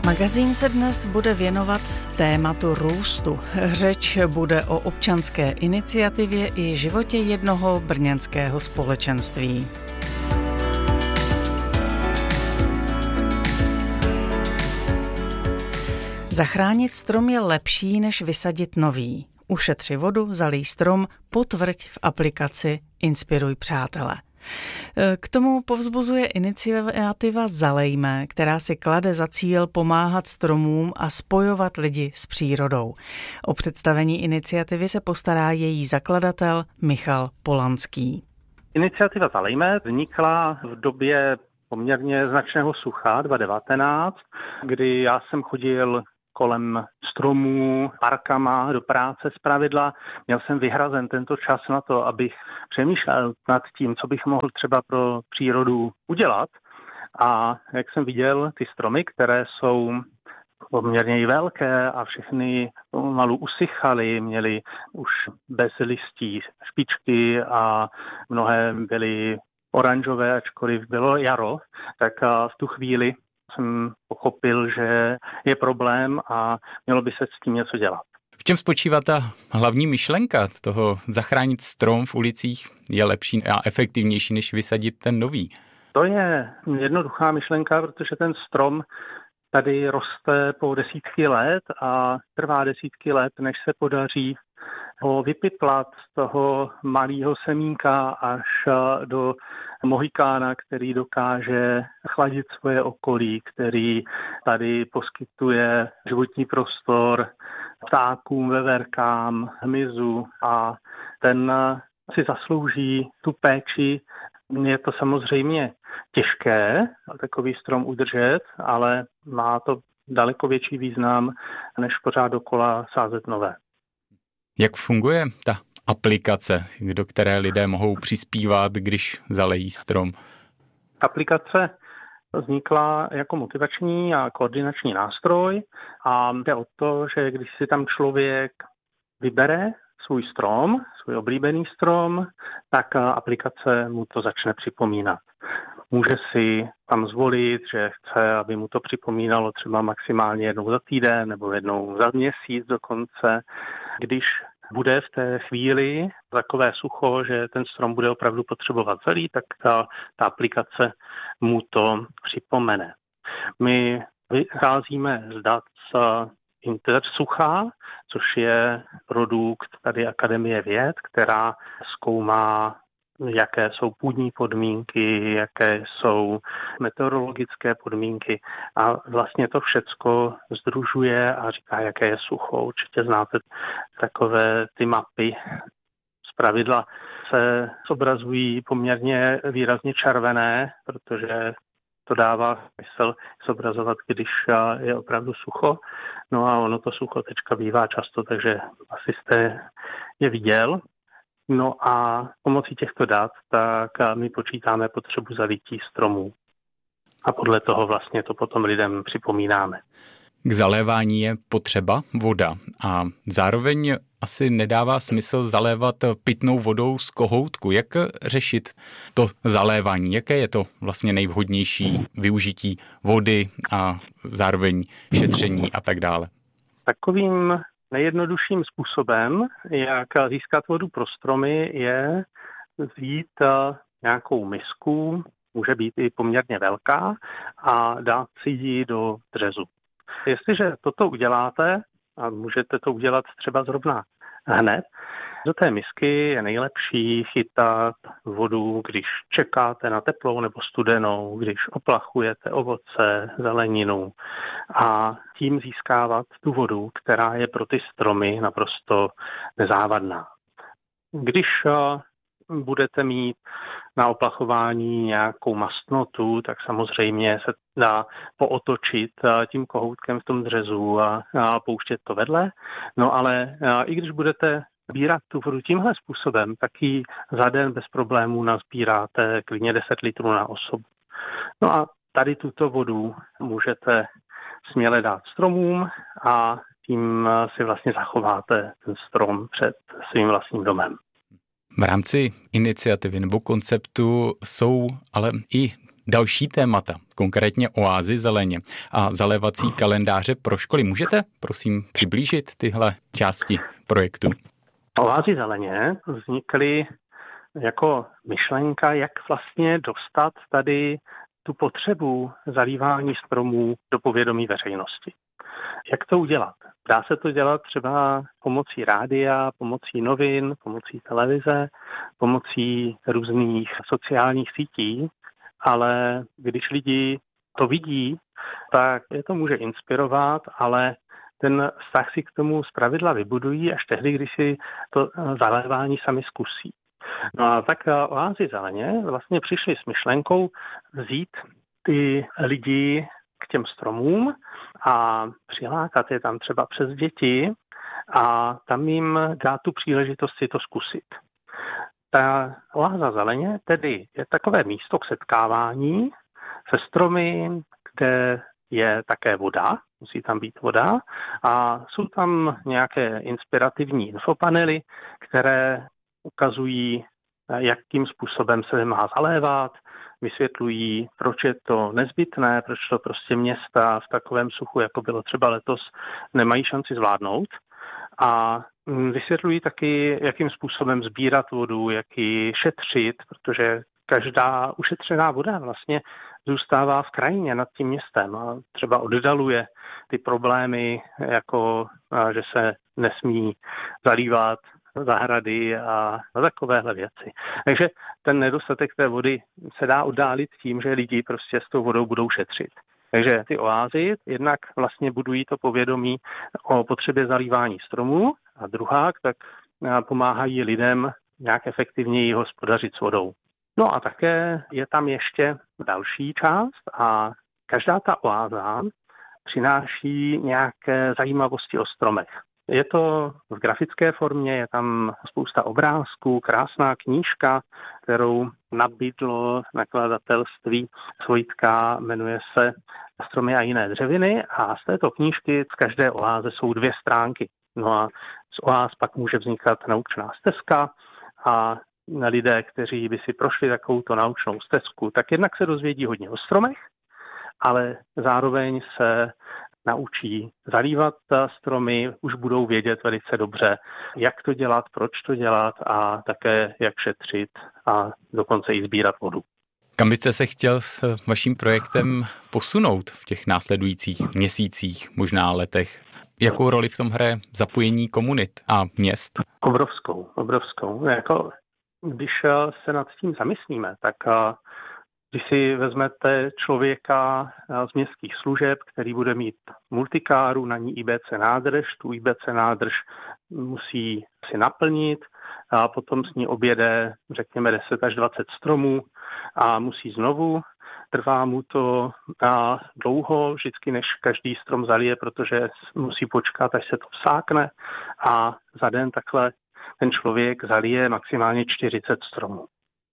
Magazín se dnes bude věnovat tématu růstu. Řeč bude o občanské iniciativě i životě jednoho brněnského společenství. Zachránit strom je lepší, než vysadit nový. Ušetři vodu, zalij strom, potvrď v aplikaci Inspiruj přátele. K tomu povzbuzuje iniciativa Zalejme, která si klade za cíl pomáhat stromům a spojovat lidi s přírodou. O představení iniciativy se postará její zakladatel Michal Polanský. Iniciativa Zalejme vznikla v době poměrně značného sucha 2019, kdy já jsem chodil kolem stromů, parkama do práce zpravidla. Měl jsem vyhrazen tento čas na to, abych přemýšlel nad tím, co bych mohl třeba pro přírodu udělat. A jak jsem viděl ty stromy, které jsou poměrně i velké a všechny pomalu usychaly, měly už bez listí špičky a mnohé byly oranžové, ačkoliv bylo jaro, tak v tu chvíli jsem pochopil, že je problém a mělo by se s tím něco dělat. V čem spočívá ta hlavní myšlenka toho zachránit strom v ulicích je lepší a efektivnější, než vysadit ten nový? To je jednoduchá myšlenka, protože ten strom tady roste po desítky let a trvá desítky let, než se podaří ho vypiplat z toho malého semínka až do mohikána, který dokáže chladit svoje okolí, který tady poskytuje životní prostor ptákům, veverkám, hmyzu a ten si zaslouží tu péči. Je to samozřejmě těžké takový strom udržet, ale má to daleko větší význam, než pořád dokola sázet nové. Jak funguje ta aplikace, do které lidé mohou přispívat, když zalejí strom? Aplikace vznikla jako motivační a koordinační nástroj a jde o to, že když si tam člověk vybere svůj strom, svůj oblíbený strom, tak aplikace mu to začne připomínat. Může si tam zvolit, že chce, aby mu to připomínalo třeba maximálně jednou za týden nebo jednou za měsíc dokonce. Když bude v té chvíli takové sucho, že ten strom bude opravdu potřebovat zelí, tak ta aplikace mu to připomene. My vycházíme z dat z Intersucha, což je produkt tady Akademie věd, která zkoumá, jaké jsou půdní podmínky, jaké jsou meteorologické podmínky a vlastně to všecko sdružuje a říká, jaké je sucho. Určitě znáte takové ty mapy. Zpravidla se zobrazují poměrně výrazně červené, protože to dává smysl zobrazovat, když je opravdu sucho. No a ono to sucho teďka bývá často, takže asi jste je viděl. No a pomocí těchto dat tak my počítáme potřebu zalití stromů. A podle toho vlastně to potom lidem připomínáme. K zalévání je potřeba voda a zároveň asi nedává smysl zalévat pitnou vodou z kohoutku. Jak řešit to zalévání? Jaké je to vlastně nejvhodnější využití vody a zároveň šetření a tak dále? Takovým nejjednodušším způsobem, jak získat vodu pro stromy, je vzít nějakou misku, může být i poměrně velká, a dát si ji do dřezu. Jestliže toto uděláte, a můžete to udělat třeba zrovna hned, do té misky je nejlepší chytat vodu, když čekáte na teplou nebo studenou, když oplachujete ovoce, zeleninu a tím získávat tu vodu, která je pro ty stromy naprosto nezávadná. Když budete mít na oplachování nějakou mastnotu, tak samozřejmě se dá pootočit tím kohoutkem v tom dřezu a pouštět to vedle. No ale i když budete sbírat tu vodu tímhle způsobem, tak ji za den bez problémů nazbíráte klidně 10 litrů na osobu. No a tady tuto vodu můžete směle dát stromům a tím si vlastně zachováte ten strom před svým vlastním domem. V rámci iniciativy nebo konceptu jsou ale i další témata, konkrétně oázy zeleně a zalévací kalendáře pro školy. Můžete, prosím, přiblížit tyhle části projektu? Oázy zeleně vznikly jako myšlenka, jak vlastně dostat tady tu potřebu zalívání stromů do povědomí veřejnosti. Jak to udělat? Dá se to dělat třeba pomocí rádia, pomocí novin, pomocí televize, pomocí různých sociálních sítí, ale když lidi to vidí, tak je to může inspirovat, ale ten vztah si k tomu zpravidla vybudují až tehdy, když si to zalévání sami zkusí. No a tak oázy zeleně vlastně přišli s myšlenkou vzít ty lidi k těm stromům a přilákat je tam třeba přes děti a tam jim dát tu příležitost si to zkusit. Ta oáza zeleně tedy je takové místo k setkávání se stromy, kde je také voda, musí tam být voda a jsou tam nějaké inspirativní infopanely, které ukazují, jakým způsobem se má zalévat, vysvětlují, proč je to nezbytné, proč to prostě města v takovém suchu, jako bylo třeba letos, nemají šanci zvládnout. A vysvětlují taky, jakým způsobem sbírat vodu, jak ji šetřit, protože každá ušetřená voda vlastně zůstává v krajině nad tím městem a třeba oddaluje ty problémy, jako že se nesmí zalívat zahrady a takovéhle věci. Takže ten nedostatek té vody se dá oddálit tím, že lidi prostě s tou vodou budou šetřit. Takže ty oázy jednak vlastně budují to povědomí o potřebě zalívání stromů a druhá, tak pomáhají lidem nějak efektivněji hospodařit s vodou. No a také je tam ještě další část a každá ta oáza přináší nějaké zajímavosti o stromech. Je to v grafické formě, je tam spousta obrázků, krásná knížka, kterou nabídlo nakladatelství Svojitka, jmenuje se Stromy a jiné dřeviny a z této knížky z každé oáze jsou 2 stránky. No a z oáz pak může vznikat naučná stezka a lidé, kteří by si prošli takovouto naučnou stezku, tak jednak se dozvědí hodně o stromech, ale zároveň se naučí zalívat stromy, už budou vědět velice dobře, jak to dělat, proč to dělat a také jak šetřit a dokonce i sbírat vodu. Kam byste se chtěl s vaším projektem posunout v těch následujících měsících, možná letech? Jakou roli v tom hraje zapojení komunit a měst? Obrovskou. Když se nad tím zamyslíme, tak když si vezmete člověka z městských služeb, který bude mít multikáru, na ní IBC nádrž, tu IBC nádrž musí si naplnit a potom s ní objede, řekněme, 10 až 20 stromů a musí znovu. Trvá mu to dlouho, vždycky než každý strom zalije, protože musí počkat, až se to vsákne a za den takhle ten člověk zalije maximálně 40 stromů.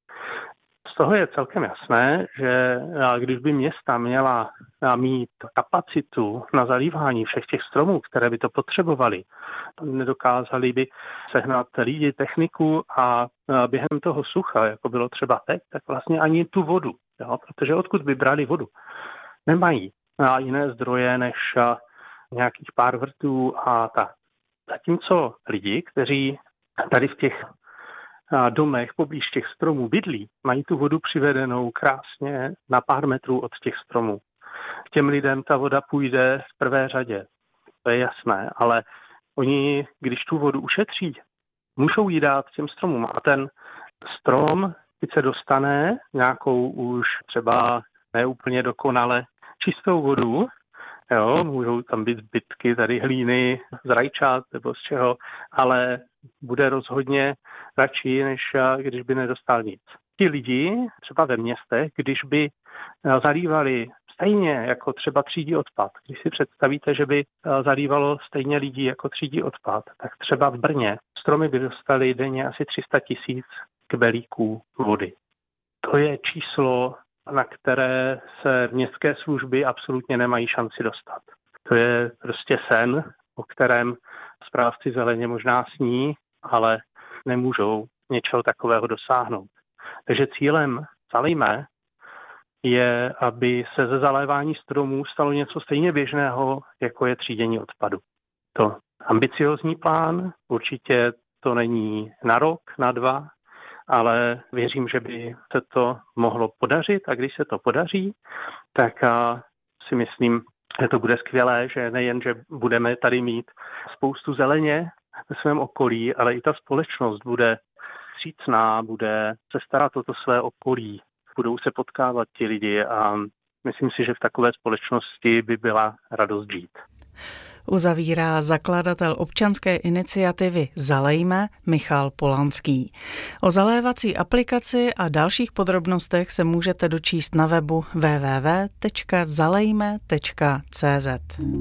Z toho je celkem jasné, že když by města měla mít kapacitu na zalívání všech těch stromů, které by to potřebovali, nedokázali by sehnat lidi, techniku a během toho sucha, jako bylo třeba teď, tak vlastně ani tu vodu, jo? Protože odkud by brali vodu? Nemají jiné zdroje než nějakých pár vrtů a tak. Zatímco lidi, kteří tady v těch domech poblíž těch stromů bydlí, mají tu vodu přivedenou krásně na pár metrů od těch stromů. K těm lidem ta voda půjde v prvé řadě, to je jasné, ale oni, když tu vodu ušetří, můžou ji dát těm stromům a ten strom, když se dostane nějakou už třeba neúplně dokonale čistou vodu, jo, můžou tam být zbytky tady hlíny z rajčat nebo z čeho, ale bude rozhodně radši, než když by nedostal nic. Ti lidi třeba ve městech, když by zalívali stejně jako třeba třídí odpad, když si představíte, že by zalívalo stejně lidí jako třídí odpad, tak třeba v Brně stromy by dostaly denně asi 300 000 kubíků vody. To je číslo, na které se městské služby absolutně nemají šanci dostat. To je prostě sen, o kterém správci zeleně možná sní, ale nemůžou něčeho takového dosáhnout. Takže cílem Zalejme je, aby se ze zalévání stromů stalo něco stejně běžného, jako je třídění odpadu. To ambiciózní plán, určitě to není na rok, na 2, ale věřím, že by se to mohlo podařit a když se to podaří, tak si myslím, že to bude skvělé, že nejen, že budeme tady mít spoustu zeleně ve svém okolí, ale i ta společnost bude vstřícná, bude se starat o to své okolí, budou se potkávat ti lidi a myslím si, že v takové společnosti by byla radost žít. Uzavírá zakladatel občanské iniciativy Zalejme Michal Polanský. O zalévací aplikaci a dalších podrobnostech se můžete dočíst na webu www.zalejme.cz.